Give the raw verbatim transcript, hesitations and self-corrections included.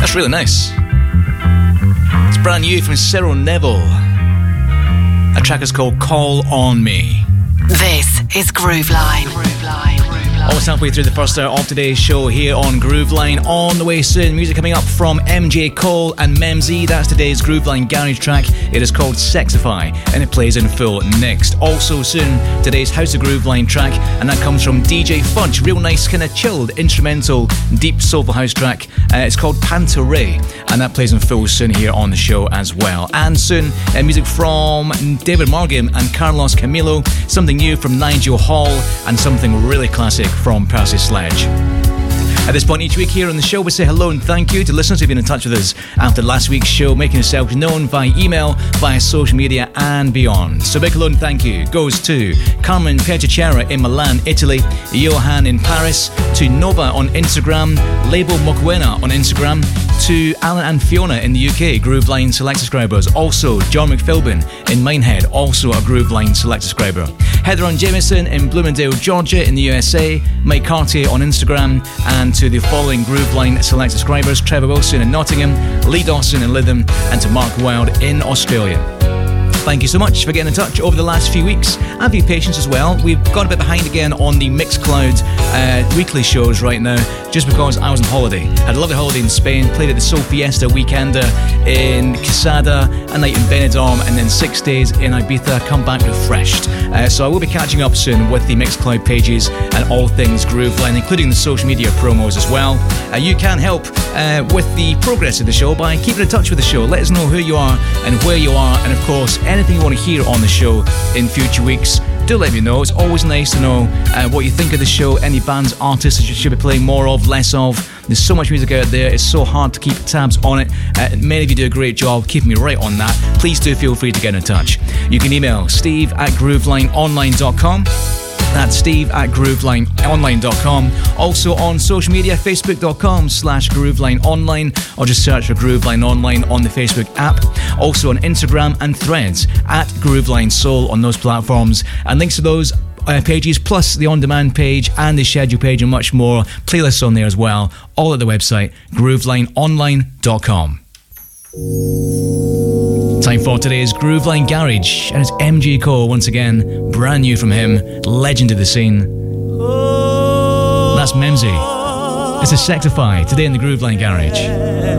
That's really nice. It's brand new from Cyril Neville. A track is called Call On Me. This is Grooveline. Grooveline. Almost halfway through the first hour of today's show here on Grooveline. On the way soon, music coming up from M J Cole and Memzy. That's today's Grooveline Garage track. It is called Sexify, and it plays in full next. Also soon, today's House of Grooveline track, and that comes from D J Fudge. Real nice, kind of chilled, instrumental, deep soulful house track. Uh, it's called Pantaray, and that plays in full soon here on the show as well. And soon, uh, music from David Margam and Carlos Camilo. Something new from Nigel Hall, and something really classic from Percy Sledge. At this point each week here on the show, we say hello and thank you to listeners who've been in touch with us after last week's show, making yourself known via email, via social media and beyond. So big hello and thank you goes to Carmen Piacenza in Milan, Italy, Johan in Paris, to Nova on Instagram, Label Mokwena on Instagram, to Alan and Fiona in the U K, Grooveline Select subscribers. Also John McPhilbin in Minehead, also a Grooveline Select subscriber. Heather on Jameson in Bloomingdale, Georgia in the U S A, Mike Cartier on Instagram, and to the following Grooveline Select subscribers: Trevor Wilson in Nottingham, Lee Dawson in Lytham, and to Mark Wild in Australia. Thank you so much for getting in touch over the last few weeks, and for your patience as well. We've got a bit behind again on the Mixcloud uh, weekly shows right now, just because I was on holiday. I had a lovely holiday in Spain, played at the Soul Fiesta Weekender in Quesada, a night in Benidorm, and then six days in Ibiza. Come back refreshed. Uh, so I will be catching up soon with the Mixcloud pages and all things Grooveline, including the social media promos as well. Uh, you can help uh, with the progress of the show by keeping in touch with the show. Let us know who you are and where you are, and of course, anything you want to hear on the show in future weeks, do let me know. It's always nice to know uh, what you think of the show, any bands, artists that you should be playing more of, less of. There's so much music out there, it's so hard to keep tabs on it. Uh, many of you do a great job keeping me right on that. Please do feel free to get in touch. You can email steve at grooveline online dot com. That's steve at grooveline online dot com. Also on social media, facebook.com slash grooveline online, or just search for Grooveline Online on the Facebook app. Also on Instagram and Threads at Grooveline Soul on those platforms. And links to those uh, pages, plus the on-demand page and the schedule page and much more. Playlists on there as well, all at the website grooveline online dot com. Time for today's Grooveline Garage, and it's M J Cole once again, brand new from him, legend of the scene. That's Memzy. It's a Sexify today in the Grooveline Garage.